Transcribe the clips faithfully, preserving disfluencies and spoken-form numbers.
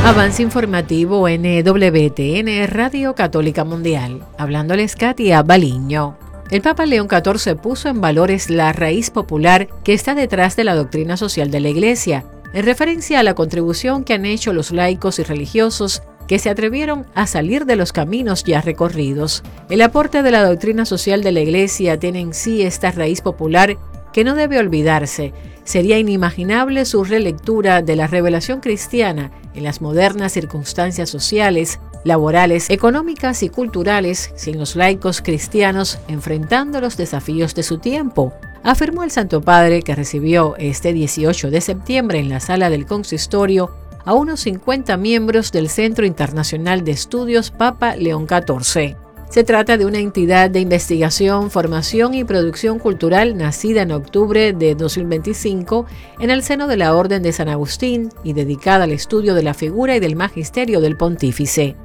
Avance informativo en W T N Radio Católica Mundial. Hablándoles Katia Baliño. El Papa León catorce puso en valores la raíz popular que está detrás de la doctrina social de la Iglesia, en referencia a la contribución que han hecho los laicos y religiosos que se atrevieron a salir de los caminos ya recorridos. El aporte de la doctrina social de la Iglesia tiene en sí esta raíz popular que no debe olvidarse. Sería inimaginable su relectura de la revelación cristiana en las modernas circunstancias sociales, laborales, económicas y culturales sin los laicos cristianos enfrentando los desafíos de su tiempo, afirmó el Santo Padre, que recibió este dieciocho de septiembre en la sala del consistorio a unos cincuenta miembros del Centro Internacional de Estudios Papa León catorce. Se trata de una entidad de investigación, formación y producción cultural nacida en octubre de dos mil veinticinco en el seno de la Orden de San Agustín y dedicada al estudio de la figura y del magisterio del pontífice.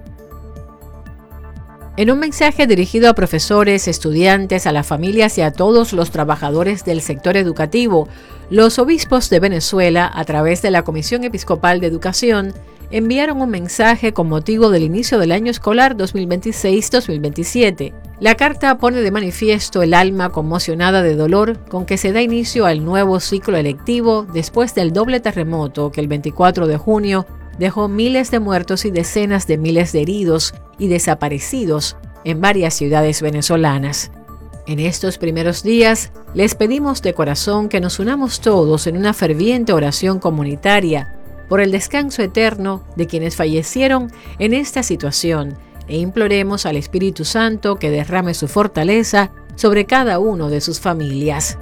En un mensaje dirigido a profesores, estudiantes, a las familias y a todos los trabajadores del sector educativo, los obispos de Venezuela, a través de la Comisión Episcopal de Educación, enviaron un mensaje con motivo del inicio del año escolar dos mil veintiséis dos mil veintisiete. La carta pone de manifiesto el alma conmocionada de dolor con que se da inicio al nuevo ciclo electivo después del doble terremoto que el veinticuatro de junio dejó miles de muertos y decenas de miles de heridos y desaparecidos en varias ciudades venezolanas. En estos primeros días, les pedimos de corazón que nos unamos todos en una ferviente oración comunitaria por el descanso eterno de quienes fallecieron en esta situación e imploremos al Espíritu Santo que derrame su fortaleza sobre cada uno de sus familias.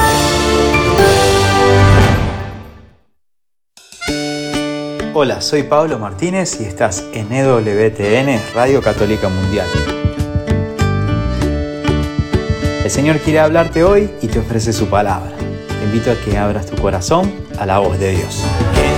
Hola, soy Pablo Martínez y estás en E W T N Radio Católica Mundial. El Señor quiere hablarte hoy y te ofrece su palabra. Te invito a que abras tu corazón a la voz de Dios.